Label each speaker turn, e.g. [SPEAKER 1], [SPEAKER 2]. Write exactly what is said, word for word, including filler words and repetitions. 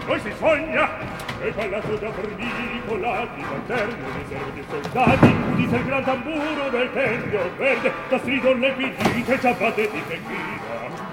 [SPEAKER 1] Poi si sogna e il palazzo da fornicola di lanterne, di servi e soldati, udite il gran tamburo del tempio verde, da strido le pidite, ciabatte di tequila.